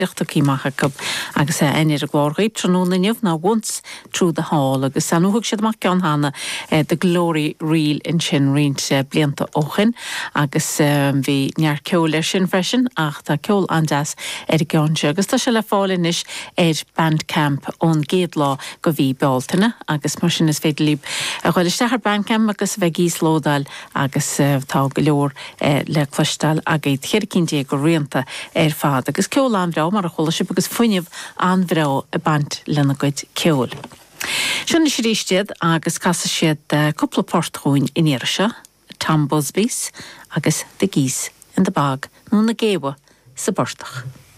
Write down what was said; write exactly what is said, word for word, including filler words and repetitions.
Ríochtaí cub agus é einir a glóraí tróna neamh ná once through the hall agus sanúthg siad mac ceann hana the glory reel in sin rinte blianta óchan agus bhí near ceol leis sin freisin ach tá ceol andas ar a gceanse agus tá se le fáilin is ar Bandcamp ón géad lá go bhí bealtaine agus mar sin is féidir líb a chuil isteach ar Bandcamp agus bheith gís lódal agus tá go leor le cloistal a géad cheircín go rianta ar fad agus ceol anhrá mar a chola agus fuineh anhrá a band lena goid ceol. Sinna sé ríistead agus casa siad cúpla portchúin in Iarse, Tom Busby's agus the Geese in the Bog nó na géha sa bortach.